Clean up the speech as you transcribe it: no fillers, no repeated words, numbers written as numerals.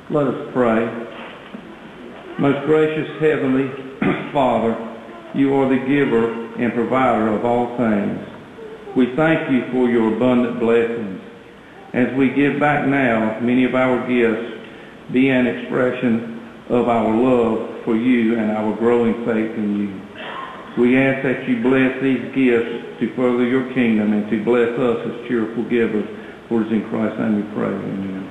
Let us pray. Most gracious Heavenly Father, you are the giver and provider of all things. We thank you for your abundant blessings. As we give back now, many of our gifts be an expression of our love for you and our growing faith in you. We ask that you bless these gifts to further your kingdom and to bless us as cheerful givers. For it is in Christ's name we pray. Amen.